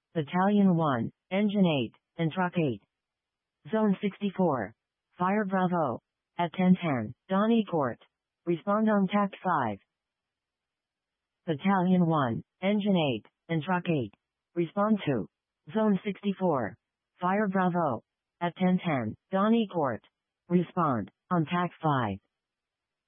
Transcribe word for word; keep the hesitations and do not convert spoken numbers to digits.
Battalion one, Engine eight, and Truck eight. Zone sixty-four. Fire Bravo. At ten ten, Donny Court. Respond on Tact five. Battalion one, Engine eight, and Truck eight. Respond to Zone sixty-four. Fire Bravo. At ten ten, Donny Court. Respond on Tact five.